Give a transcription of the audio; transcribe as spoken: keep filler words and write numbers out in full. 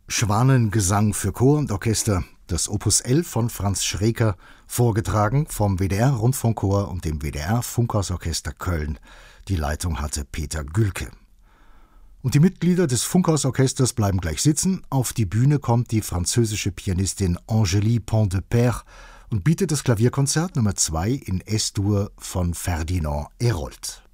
Schwanengesang für Chor und Orchester, das Opus elf von Franz Schreker, vorgetragen vom W D R-Rundfunkchor und dem W D R-Funkhausorchester Köln. Die Leitung hatte Peter Gülke. Und die Mitglieder des Funkhausorchesters bleiben gleich sitzen. Auf die Bühne kommt die französische Pianistin Angélie Pont de Per und bietet das Klavierkonzert Nummer zwei in S-Dur von Ferdinand Hérold.